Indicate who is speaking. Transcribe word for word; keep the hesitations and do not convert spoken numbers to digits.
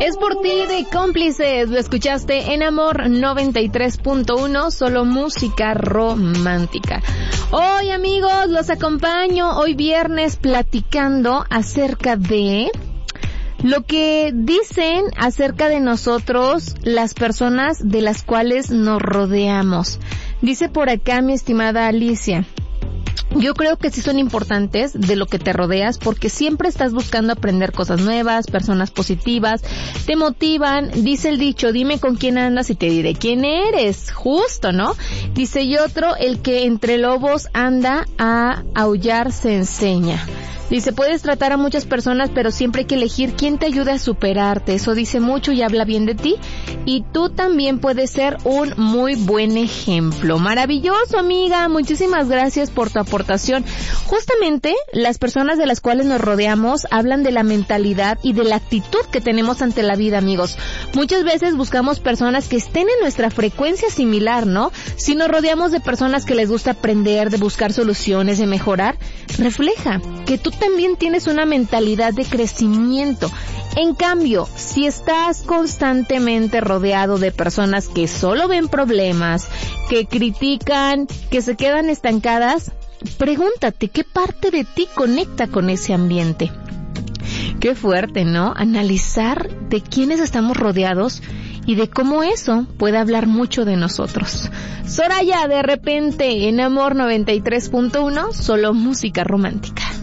Speaker 1: Es por ti de Cómplices, lo escuchaste en Amor noventa y tres punto uno, solo música romántica. Hoy, amigos, los acompaño hoy viernes platicando acerca de lo que dicen acerca de nosotros las personas de las cuales nos rodeamos. Dice por acá mi estimada Alicia: yo creo que sí son importantes de lo que te rodeas, porque siempre estás buscando aprender cosas nuevas, personas positivas, te motivan. Dice el dicho, dime con quién andas y te diré quién eres. Justo, ¿no? Dice y otro, el que entre lobos anda, a aullar se enseña. Dice, puedes tratar a muchas personas, pero siempre hay que elegir quién te ayuda a superarte. Eso dice mucho y habla bien de ti. Y tú también puedes ser un muy buen ejemplo. Maravilloso, amiga. Muchísimas gracias por tu aportación. Justamente, las personas de las cuales nos rodeamos hablan de la mentalidad y de la actitud que tenemos ante la vida, amigos. Muchas veces buscamos personas que estén en nuestra frecuencia similar, ¿no? Si nos rodeamos de personas que les gusta aprender, de buscar soluciones, de mejorar, refleja que tú también tienes una mentalidad de crecimiento. En cambio, si estás constantemente rodeado de personas que solo ven problemas, que critican, que se quedan estancadas, pregúntate qué parte de ti conecta con ese ambiente. Qué fuerte, ¿no? Analizar de quiénes estamos rodeados y de cómo eso puede hablar mucho de nosotros. Soraya, de repente, en Amor noventa y tres punto uno, solo música romántica.